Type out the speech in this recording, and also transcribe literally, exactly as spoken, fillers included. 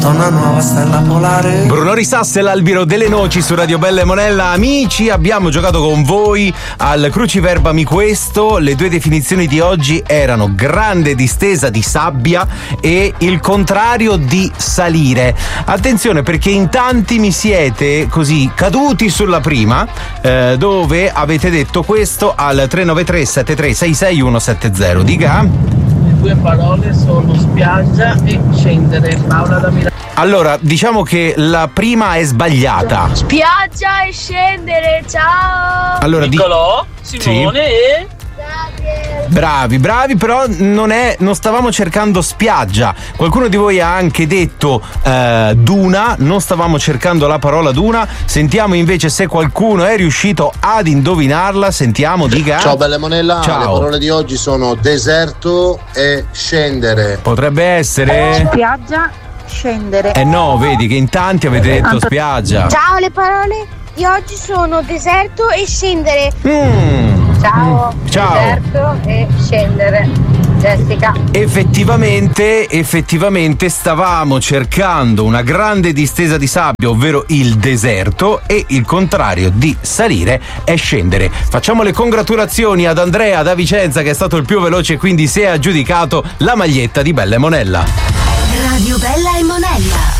una nuova stella polare. Bruno Risas e l'Albero delle Noci su Radio Bella e Monella. Amici, abbiamo giocato con voi al Cruciverbami questo. Le due definizioni di oggi erano grande distesa di sabbia e il contrario di salire. Attenzione, perché in tanti mi siete così caduti sulla prima, eh, dove avete detto questo al tre nove tre sette tre sei sei uno sette zero. Dica. Le due parole sono spiaggia e scendere. Paola da Milano. Allora, diciamo che la prima è sbagliata. Spiaggia e scendere, ciao! Allora, Niccolò, Simone sì. e... Bravi, bravi, però non è, non stavamo cercando spiaggia. Qualcuno di voi ha anche detto eh, duna, non stavamo cercando la parola duna. Sentiamo invece se qualcuno è riuscito ad indovinarla. Sentiamo, dica. Ciao Bella Monella, Ciao. Le parole di oggi sono deserto e scendere. Potrebbe essere spiaggia, scendere. Eh no, vedi che in tanti avete detto spiaggia. Ciao, le parole di oggi sono deserto e scendere. Mm. Ciao, Ciao. deserto e scendere. Jessica. Effettivamente, effettivamente stavamo cercando una grande distesa di sabbia, ovvero il deserto, e il contrario di salire è scendere. Facciamo le congratulazioni ad Andrea da Vicenza, che è stato il più veloce e quindi si è aggiudicato la maglietta di Bella e Monella. Radio Bella e Monella.